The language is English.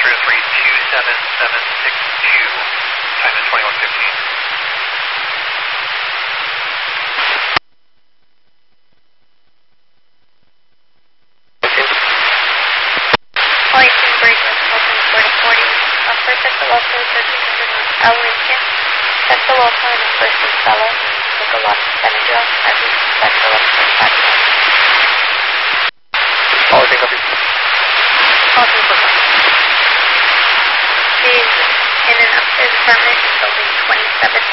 Astro 32762, time is 21:15. Flight 2 break with open 4040. First at the local 1300 North L Lincoln. Check the local and the first in fellow. Look a lot of Benadryl. I think that's 11.5. All thing copy. All thing copy. She's in an upstairs apartment in building 27.